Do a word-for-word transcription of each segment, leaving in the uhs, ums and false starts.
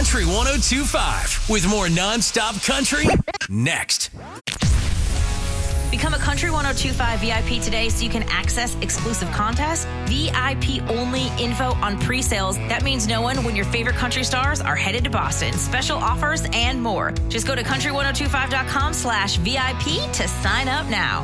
Country one oh two point five with more nonstop country next. Become a Country one oh two point five V I P today so you can access exclusive contests, V I P-only info on pre-sales. That means knowing when your favorite country stars are headed to Boston, special offers, and more. Just go to country one oh two five dot com slash V I P to sign up now.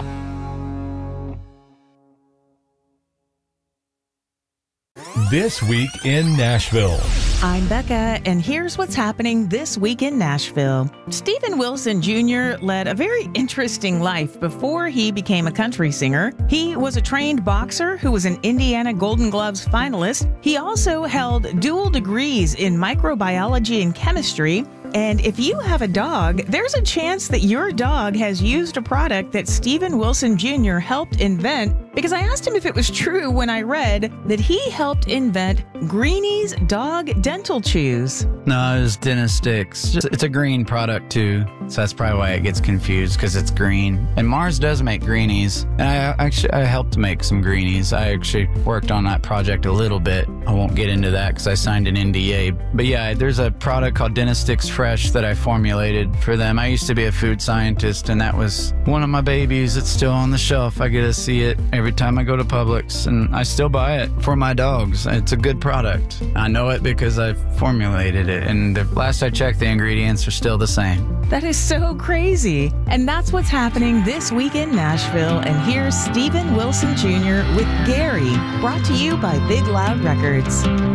This Week in Nashville. I'm Becca, and here's what's happening this week in Nashville. Steven Wilson Junior led a very interesting life before he became a country singer. He was a trained boxer who was an Indiana Golden Gloves finalist. He also held dual degrees in microbiology and chemistry. And if you have a dog, there's a chance that your dog has used a product that Steven Wilson Junior helped invent, because I asked him if it was true when I read that he helped invent Greenie's Dog Dental Chews. No, it was Dentistix. Just- It's a green product too, so that's probably why it gets confused, because it's green. And Mars does make greenies, and I actually I helped make some greenies. I actually worked on that project a little bit. I won't get into that because I signed an N D A. But yeah, there's a product called Dentistix Fresh that I formulated for them. I used to be a food scientist, and that was one of my babies. It's still on the shelf. I get to see it every time I go to Publix, and I still buy it for my dogs. It's a good product. I know it because I formulated it, and the last I checked, the ingredients are still the same. That is so crazy. And that's what's happening this week in Nashville. And here's Steven Wilson Junior with Gary, brought to you by Big Loud Records.